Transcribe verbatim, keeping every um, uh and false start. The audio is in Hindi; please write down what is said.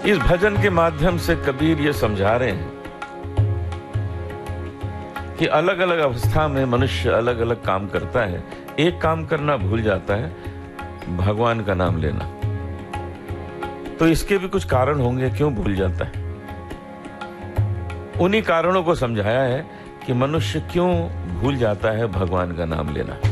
इस भजन के माध्यम से कबीर ये समझा रहे हैं कि अलग अलग अवस्था में मनुष्य अलग अलग काम करता है। एक काम करना भूल जाता है, भगवान का नाम लेना। तो इसके भी कुछ कारण होंगे क्यों भूल जाता है। उन्हीं कारणों को समझाया है कि मनुष्य क्यों भूल जाता है भगवान का नाम लेना।